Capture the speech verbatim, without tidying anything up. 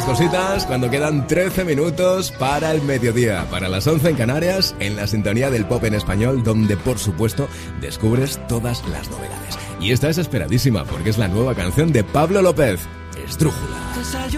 cositas cuando quedan trece minutos para el mediodía, para las once en Canarias, en la sintonía del pop en español, donde por supuesto descubres todas las novedades. Y esta es esperadísima porque es la nueva canción de Pablo López, Esdrújula.